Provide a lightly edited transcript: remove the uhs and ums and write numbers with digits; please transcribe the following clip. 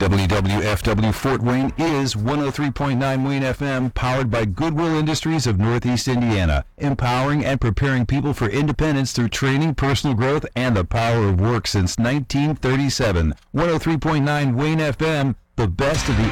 WWFW Fort Wayne is 103.9 Wayne FM, powered by Goodwill Industries of Northeast Indiana, empowering and preparing people for independence through training, personal growth, and the power of work since 1937. 103.9 Wayne FM, the best of the